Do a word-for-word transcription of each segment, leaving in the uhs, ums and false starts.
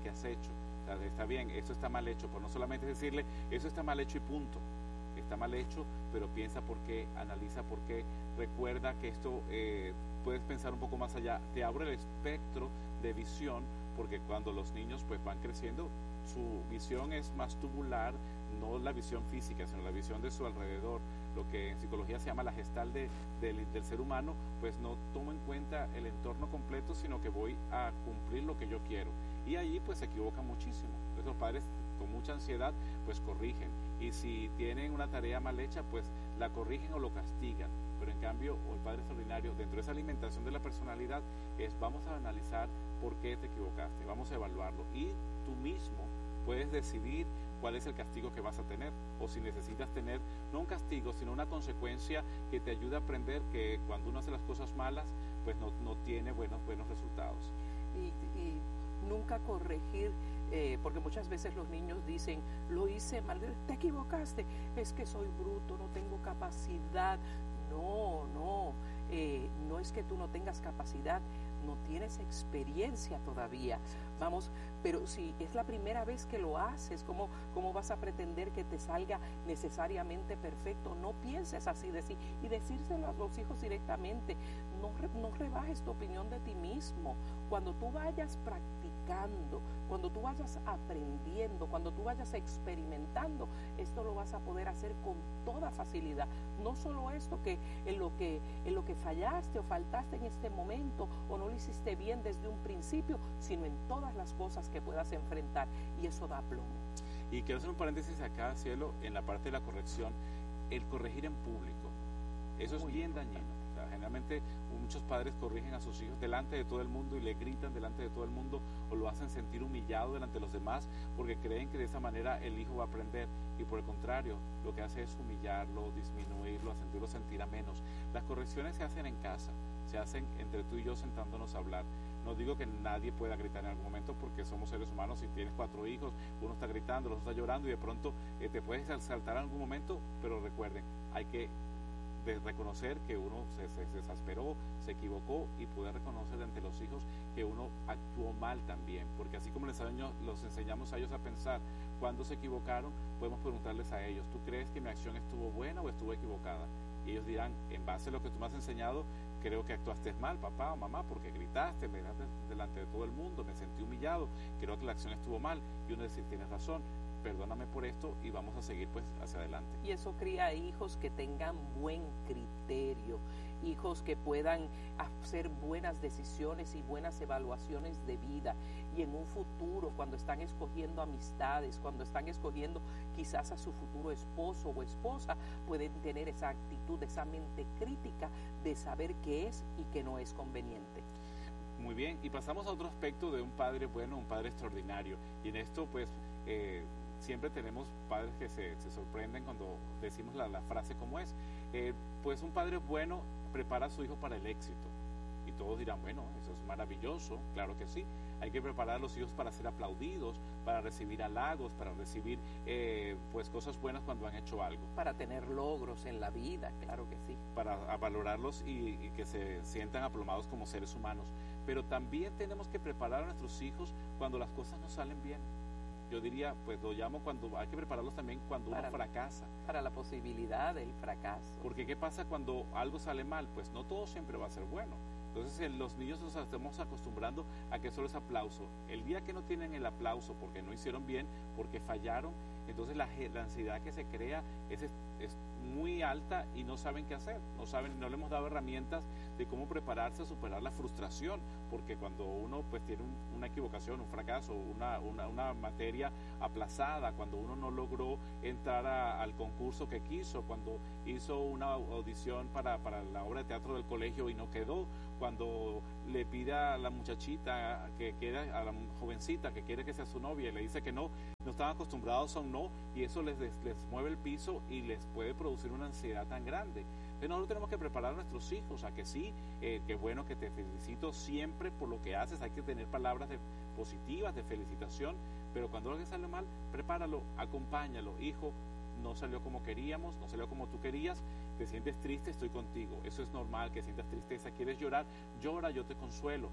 que has hecho. O sea, está bien, eso está mal hecho, pero no solamente decirle, eso está mal hecho y punto. Está mal hecho, pero piensa por qué, analiza por qué, recuerda que esto eh, puedes pensar un poco más allá, te abre el espectro de visión, porque cuando los niños pues van creciendo, su visión es más tubular, no la visión física, sino la visión de su alrededor. Lo que en psicología se llama la gestal de, del, del ser humano, pues no tomo en cuenta el entorno completo, sino que voy a cumplir lo que yo quiero. Y allí pues se equivocan muchísimo. Entonces los padres con mucha ansiedad pues corrigen. Y si tienen una tarea mal hecha, pues la corrigen o lo castigan. Pero en cambio, el padre extraordinario, dentro de esa alimentación de la personalidad, es vamos a analizar por qué te equivocaste, vamos a evaluarlo. Y tú mismo puedes decidir cuál es el castigo que vas a tener, o si necesitas tener, no un castigo, sino una consecuencia que te ayude a aprender que cuando uno hace las cosas malas, pues no, no tiene buenos, buenos resultados. Y, y nunca corregir, eh, porque muchas veces los niños dicen, lo hice mal, te equivocaste, es que soy bruto, no tengo capacidad. No, no, eh, no es que tú no tengas capacidad, no tienes experiencia todavía, vamos, pero si es la primera vez que lo haces, ¿cómo, cómo vas a pretender que te salga necesariamente perfecto? No pienses así de sí, y decírselo a los hijos directamente, no, no rebajes tu opinión de ti mismo. Cuando tú vayas practicando, cuando tú vayas aprendiendo, cuando tú vayas experimentando, esto lo vas a poder hacer con toda facilidad. No solo esto, que en lo que, en lo que fallaste o faltaste en este momento, o no lo hiciste bien desde un principio, sino en todas las cosas que puedas enfrentar, y eso da plomo. Y quiero hacer un paréntesis acá, Cielo, en la parte de la corrección, el corregir en público, eso Muy es bien importante. dañino. O sea, generalmente muchos padres corrigen a sus hijos delante de todo el mundo y le gritan delante de todo el mundo, o lo hacen sentir humillado delante de los demás, porque creen que de esa manera el hijo va a aprender, y por el contrario, lo que hace es humillarlo, disminuirlo, sentirlo sentir a menos. Las correcciones se hacen en casa, se hacen entre tú y yo sentándonos a hablar. No digo que nadie pueda gritar en algún momento, porque somos seres humanos. Si tienes cuatro hijos, uno está gritando, el otro está llorando, y de pronto eh, te puedes saltar en algún momento, pero recuerden, hay que de reconocer que uno se, se, se exasperó, se equivocó, y poder reconocer ante los hijos que uno actuó mal también, porque así como les enseñamos, los enseñamos a ellos a pensar cuando se equivocaron, podemos preguntarles a ellos, ¿tú crees que mi acción estuvo buena o estuvo equivocada? Y ellos dirán, en base a lo que tú me has enseñado, creo que actuaste mal, papá o mamá, porque gritaste, me gritaste delante de todo el mundo, me sentí humillado, creo que la acción estuvo mal. Y uno decir, tienes razón, perdóname por esto, y vamos a seguir pues hacia adelante. Y eso cría hijos que tengan buen criterio, hijos que puedan hacer buenas decisiones y buenas evaluaciones de vida, y en un futuro, cuando están escogiendo amistades, cuando están escogiendo quizás a su futuro esposo o esposa, pueden tener esa actitud, esa mente crítica de saber qué es y qué no es conveniente. Muy bien, y pasamos a otro aspecto de un padre bueno, un padre extraordinario, y en esto pues eh, siempre tenemos padres que se, se sorprenden cuando decimos la, la frase como es, eh, pues un padre bueno prepara a su hijo para el éxito, y todos dirán, bueno, eso es maravilloso, claro que sí, hay que preparar a los hijos para ser aplaudidos, para recibir halagos, para recibir eh, pues cosas buenas cuando han hecho algo. Para tener logros en la vida, claro que sí. Para a valorarlos y, y que se sientan aplomados como seres humanos. Pero también tenemos que preparar a nuestros hijos cuando las cosas no salen bien. Yo diría, pues lo llamo cuando hay que prepararlos también cuando para, uno fracasa. Para la posibilidad del fracaso. Porque ¿qué pasa cuando algo sale mal? Pues no todo siempre va a ser bueno. Entonces en los niños nos estamos acostumbrando a que solo es aplauso. El día que no tienen el aplauso porque no hicieron bien, porque fallaron, entonces la, la ansiedad que se crea es, es muy alta y no saben qué hacer, no saben, no le hemos dado herramientas de cómo prepararse a superar la frustración, porque cuando uno pues tiene un, una equivocación, un fracaso, una, una, una materia aplazada, cuando uno no logró entrar a, al concurso que quiso, cuando hizo una audición para, para la obra de teatro del colegio y no quedó, cuando le pide a la muchachita que quiere, a la jovencita que quiere que sea su novia y le dice que no, no están acostumbrados a un no, y eso les, les, les mueve el piso y les puede producir una ansiedad tan grande. Entonces nosotros tenemos que preparar a nuestros hijos a que sí, eh, que bueno, que te felicito siempre por lo que haces, hay que tener palabras de, positivas de felicitación, pero cuando algo sale mal, prepáralo, acompáñalo, hijo, no salió como queríamos, no salió como tú querías, te sientes triste, estoy contigo, eso es normal, que sientas tristeza, quieres llorar, llora, yo te consuelo,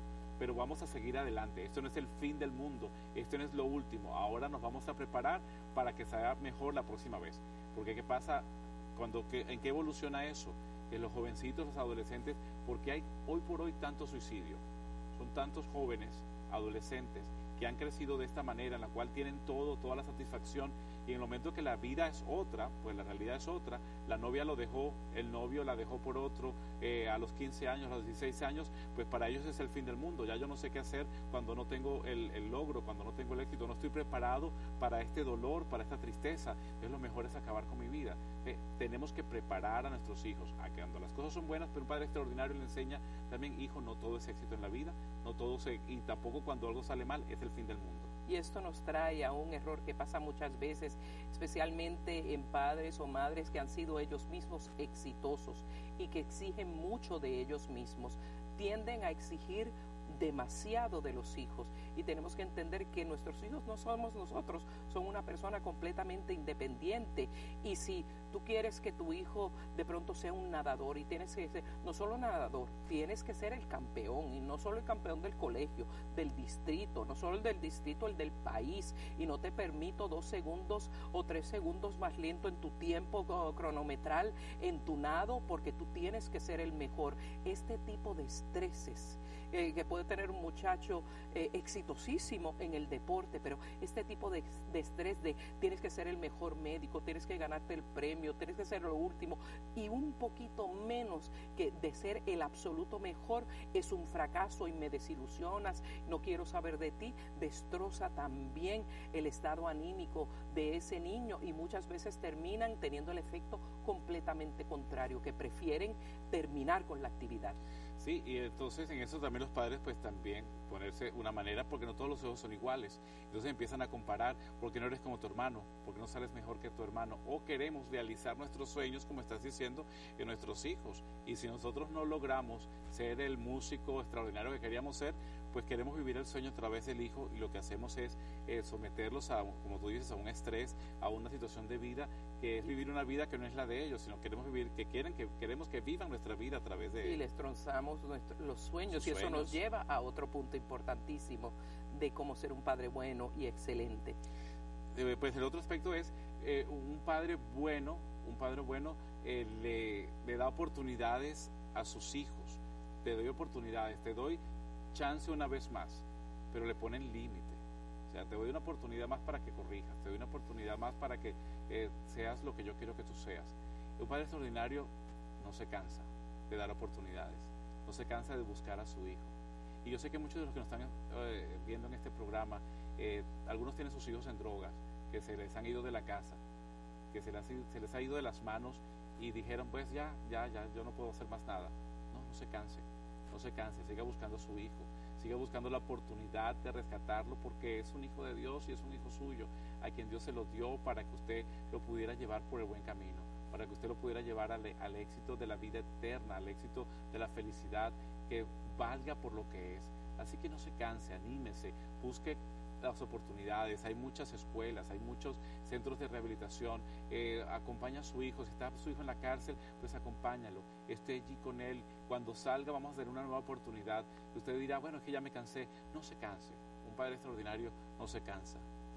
pero vamos a seguir adelante. Esto no es el fin del mundo, esto no es lo último. Ahora nos vamos a preparar para que sea mejor la próxima vez. Porque ¿qué pasa? Cuando, ¿qué, ¿En qué evoluciona eso? Que los jovencitos, los adolescentes, porque hay hoy por hoy tanto suicidio. Son tantos jóvenes, adolescentes, que han crecido de esta manera, en la cual tienen todo, toda la satisfacción, y en el momento que la vida es otra, pues la realidad es otra, la novia lo dejó, el novio la dejó por otro, eh, a los quince años, a los dieciséis años, pues para ellos es el fin del mundo. Ya yo no sé qué hacer cuando no tengo el, el logro, cuando no tengo el éxito, no estoy preparado para este dolor, para esta tristeza. Entonces lo mejor es acabar con mi vida. Eh, tenemos que preparar a nuestros hijos a que cuando las cosas son buenas, pero un padre extraordinario le enseña también, hijo, no todo es éxito en la vida, no todo se, y tampoco cuando algo sale mal es el fin del mundo. Y esto nos trae a un error que pasa muchas veces, especialmente en padres o madres que han sido ellos mismos exitosos y que exigen mucho de ellos mismos. Tienden a exigir demasiado de los hijos, y tenemos que entender que nuestros hijos no somos nosotros, son una persona completamente independiente. Y si tú quieres que tu hijo de pronto sea un nadador, y tienes que ser no solo nadador, tienes que ser el campeón, y no solo el campeón del colegio, del distrito, no solo el del distrito, el del país, y no te permito dos segundos o tres segundos más lento en tu tiempo cronometral, en tu nado, porque tú tienes que ser el mejor. Este tipo de estreses Eh, que puede tener un muchacho eh, exitosísimo en el deporte, pero este tipo de, de estrés de tienes que ser el mejor médico, tienes que ganarte el premio, tienes que ser lo último, y un poquito menos que de ser el absoluto mejor es un fracaso y me desilusionas, no quiero saber de ti, destroza también el estado anímico de ese niño, y muchas veces terminan teniendo el efecto completamente contrario, que prefieren terminar con la actividad. Sí, y entonces en eso también los padres pues también ponerse una manera, porque no todos los hijos son iguales. Entonces empiezan a comparar, porque no eres como tu hermano, porque no sales mejor que tu hermano, o queremos realizar nuestros sueños, como estás diciendo, en nuestros hijos. Y si nosotros no logramos ser el músico extraordinario que queríamos ser, pues queremos vivir el sueño a través del hijo, y lo que hacemos es eh, someterlos a, como tú dices, a un estrés, a una situación de vida que es vivir una vida que no es la de ellos, sino queremos vivir, que quieren, que queremos que vivan nuestra vida a través de ellos. Y les tronzamos nuestro, los sueños, y eso sueños. nos lleva a otro punto importantísimo de cómo ser un padre bueno y excelente. Eh, pues el otro aspecto es eh, un padre bueno, un padre bueno eh, le, le da oportunidades a sus hijos. Te doy oportunidades, te doy chance una vez más, pero le ponen límite. O sea, te doy una oportunidad más para que corrijas, te doy una oportunidad más para que eh, seas lo que yo quiero que tú seas. Un padre extraordinario no se cansa de dar oportunidades, no se cansa de buscar a su hijo. Y yo sé que muchos de los que nos están eh, viendo en este programa, eh, algunos tienen sus hijos en drogas, que se les han ido de la casa, que se les, se les ha ido de las manos, y dijeron, pues ya, ya, ya, yo no puedo hacer más nada. No, no se canse, no se canse, siga buscando a su hijo, siga buscando la oportunidad de rescatarlo, porque es un hijo de Dios y es un hijo suyo, a quien Dios se lo dio para que usted lo pudiera llevar por el buen camino, para que usted lo pudiera llevar al, al éxito de la vida eterna, al éxito de la felicidad, que valga por lo que es. Así que no se canse, anímese, busque las oportunidades. Hay muchas escuelas, hay muchos centros de rehabilitación. Eh, acompaña a su hijo, si está su hijo en la cárcel, pues acompáñalo, esté allí con él. Cuando salga vamos a tener una nueva oportunidad. Y usted dirá, bueno, es que ya me cansé. No se canse, un padre extraordinario no se cansa.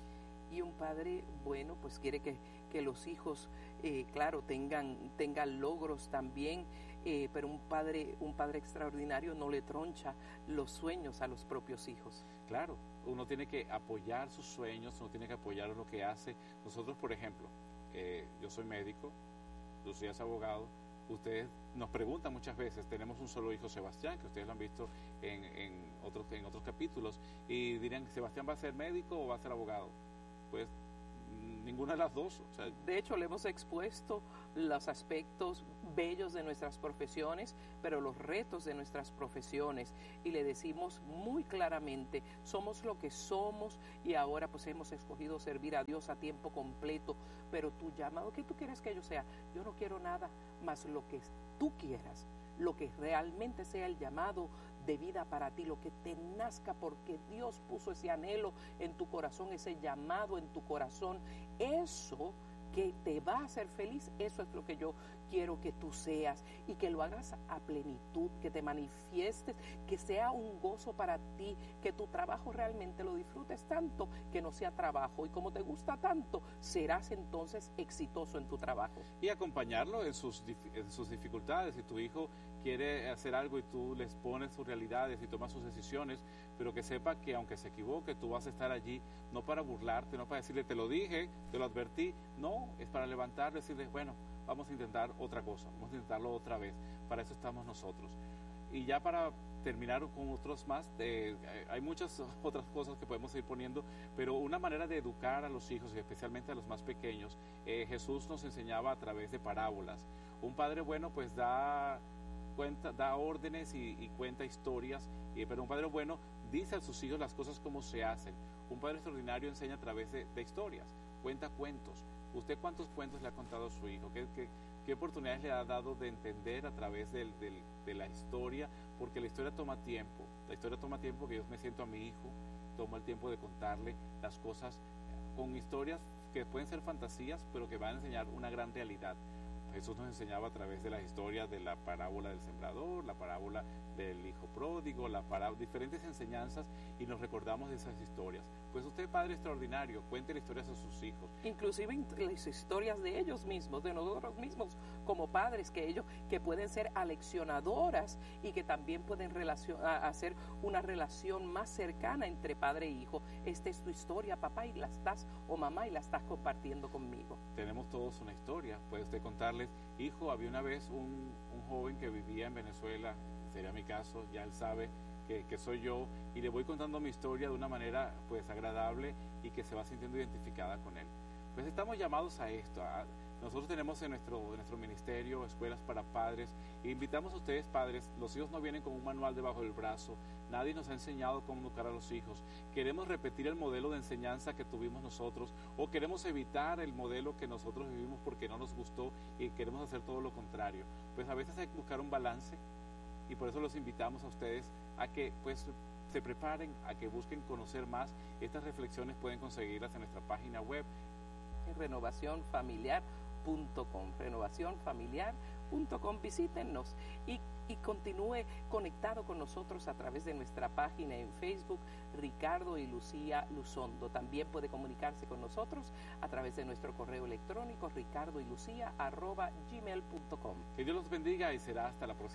Y un padre bueno pues quiere que, que los hijos eh, claro tengan, tengan logros también, eh, pero un padre, un padre extraordinario no le troncha los sueños a los propios hijos. Claro, uno tiene que apoyar sus sueños, uno tiene que apoyar lo que hace. Nosotros, por ejemplo, eh, yo soy médico, Lucía es abogado. Ustedes nos preguntan muchas veces, tenemos un solo hijo, Sebastián, que ustedes lo han visto en, en, otros, en otros capítulos, y dirían, ¿Sebastián va a ser médico o va a ser abogado? Pues ninguna de las dos. O sea, de hecho, le hemos expuesto los aspectos bellos de nuestras profesiones, pero los retos de nuestras profesiones, y le decimos muy claramente, somos lo que somos, y ahora pues hemos escogido servir a Dios a tiempo completo, pero tu llamado, ¿qué tú quieres que yo sea? Yo no quiero nada más lo que tú quieras, lo que realmente sea el llamado de vida para ti, lo que te nazca, porque Dios puso ese anhelo en tu corazón, ese llamado en tu corazón, eso que te va a hacer feliz, eso es lo que yo quiero que tú seas y que lo hagas a plenitud, que te manifiestes, que sea un gozo para ti, que tu trabajo realmente lo disfrutes tanto que no sea trabajo y como te gusta tanto, serás entonces exitoso en tu trabajo. Y acompañarlo en sus, en sus dificultades. Si tu hijo quiere hacer algo y tú les pones sus realidades y tomas sus decisiones, pero que sepa que aunque se equivoque, tú vas a estar allí, no para burlarte, no para decirle, te lo dije, te lo advertí, no, es para levantarle, decirle, bueno, vamos a intentar otra cosa, vamos a intentarlo otra vez, para eso estamos nosotros. Y ya para terminar con otros más, eh, hay muchas otras cosas que podemos ir poniendo, pero una manera de educar a los hijos, y especialmente a los más pequeños, eh, Jesús nos enseñaba a través de parábolas. Un padre bueno pues da cuenta, da órdenes y, y cuenta historias, eh, pero un padre bueno dice a sus hijos las cosas como se hacen. Un padre extraordinario enseña a través de, de historias, cuenta cuentos. ¿Usted cuántos cuentos le ha contado a su hijo? ¿Qué, qué, qué oportunidades le ha dado de entender a través del, del, de la historia? Porque la historia toma tiempo. La historia toma tiempo que yo me siento a mi hijo, tomo el tiempo de contarle las cosas con historias que pueden ser fantasías, pero que van a enseñar una gran realidad. Jesús nos enseñaba a través de las historias de la parábola del sembrador, la parábola del hijo pródigo, la parábola, diferentes enseñanzas, y nos recordamos de esas historias. Pues usted, padre extraordinario, cuente las historias a sus hijos. Inclusive las historias de ellos mismos, de nosotros mismos como padres, que ellos que pueden ser aleccionadoras y que también pueden relacion, hacer una relación más cercana entre padre e hijo. Esta es tu historia, papá, y la estás, o mamá, y la estás compartiendo conmigo. Tenemos todos una historia. Puede usted contarles, hijo, había una vez un, un joven que vivía en Venezuela, sería mi caso, ya él sabe que, que soy yo, y le voy contando mi historia de una manera pues agradable y que se va sintiendo identificada con él. Pues estamos llamados a esto. A, nosotros tenemos en nuestro, en nuestro ministerio escuelas para padres, e invitamos a ustedes, padres. Los hijos no vienen con un manual debajo del brazo, nadie nos ha enseñado cómo educar a los hijos. Queremos repetir el modelo de enseñanza que tuvimos nosotros, o queremos evitar el modelo que nosotros vivimos porque no nos gustó y queremos hacer todo lo contrario. Pues a veces hay que buscar un balance, y por eso los invitamos a ustedes a que pues se preparen, a que busquen conocer más. Estas reflexiones pueden conseguirlas en nuestra página web, renovación familiar punto com, renovación familiar punto com. Visítennos y, y continúe conectado con nosotros a través de nuestra página en Facebook, Ricardo y Lucía Luzondo. También puede comunicarse con nosotros a través de nuestro correo electrónico, ricardo y lucía arroba gmail punto com. Que Dios los bendiga y será hasta la próxima.